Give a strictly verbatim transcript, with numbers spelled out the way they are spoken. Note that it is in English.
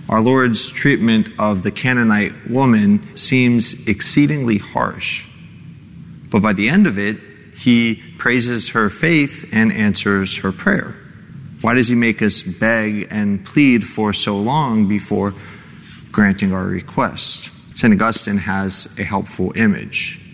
Our Lord's treatment of the Canaanite woman seems exceedingly harsh, but by the end of it, he praises her faith and answers her prayer. Why does he make us beg and plead for so long before granting our request? Saint Augustine has a helpful image.